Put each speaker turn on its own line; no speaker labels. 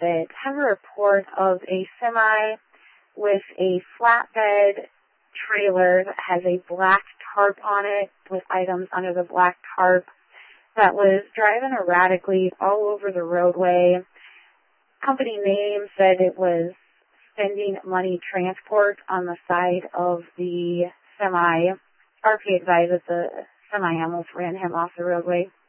it. Have a report of a semi with a flatbed trailer that has a black tarp on it with items under the black tarp that was driving erratically all over the roadway. Company name said it was Spending Money Transport on the side of the semi. RP advised that the semi almost ran him off the roadway.